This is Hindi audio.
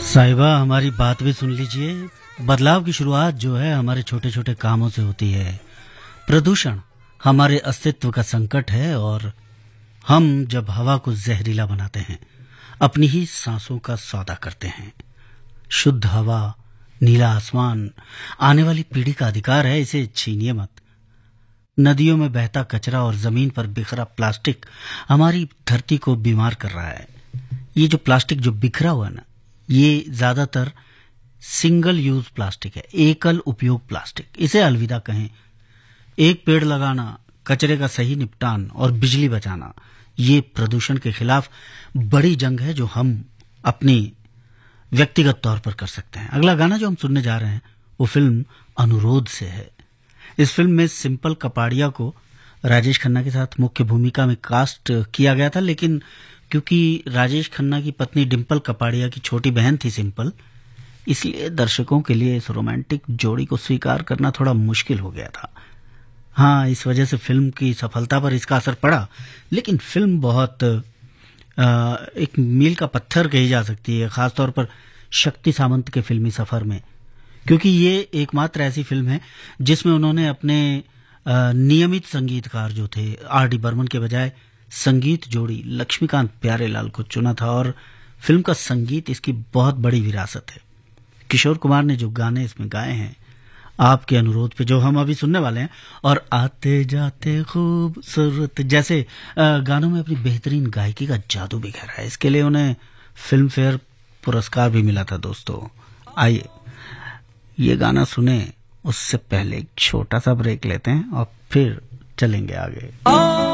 साहिबा, हमारी बात भी सुन लीजिए। बदलाव की शुरुआत जो है हमारे छोटे छोटे कामों से होती है। प्रदूषण हमारे अस्तित्व का संकट है और हम जब हवा को जहरीला बनाते हैं, अपनी ही सांसों का सौदा करते हैं। शुद्ध हवा, नीला आसमान आने वाली पीढ़ी का अधिकार है, इसे छीनिए मत। नदियों में बहता कचरा और जमीन पर बिखरा प्लास्टिक हमारी धरती को बीमार कर रहा है। ये जो प्लास्टिक जो बिखरा हुआ है ना, ये ज्यादातर सिंगल यूज प्लास्टिक है, एकल उपयोग प्लास्टिक। इसे अलविदा कहें। एक पेड़ लगाना, कचरे का सही निपटान और बिजली बचाना, ये प्रदूषण के खिलाफ बड़ी जंग है जो हम अपनी व्यक्तिगत तौर पर कर सकते हैं। अगला गाना जो हम सुनने जा रहे हैं वो फिल्म अनुरोध से है। इस फिल्म में सिंपल कपाड़िया को राजेश खन्ना के साथ मुख्य भूमिका में कास्ट किया गया था, लेकिन क्योंकि राजेश खन्ना की पत्नी डिम्पल कपाड़िया की छोटी बहन थी सिंपल, इसलिए दर्शकों के लिए इस रोमांटिक जोड़ी को स्वीकार करना थोड़ा मुश्किल हो गया था। हाँ, इस वजह से फिल्म की सफलता पर इसका असर पड़ा, लेकिन फिल्म बहुत एक मील का पत्थर कही जा सकती है, खासतौर पर शक्ति सामंत के फिल्मी सफर में, क्योंकि ये एकमात्र ऐसी फिल्म है जिसमें उन्होंने अपने नियमित संगीतकार जो थे आर डी बर्मन के बजाय संगीत जोड़ी लक्ष्मीकांत प्यारेलाल को चुना था। और फिल्म का संगीत इसकी बहुत बड़ी विरासत है। किशोर कुमार ने जो गाने इसमें गाए हैं, आपके अनुरोध पे जो हम अभी सुनने वाले हैं, और आते जाते खूबसूरत जैसे गानों में अपनी बेहतरीन गायकी का जादू भी गहरा है। इसके लिए उन्हें फिल्म फेयर पुरस्कार भी मिला था। दोस्तों, आइए ये गाना सुने, उससे पहले एक छोटा सा ब्रेक लेते हैं और फिर चलेंगे आगे।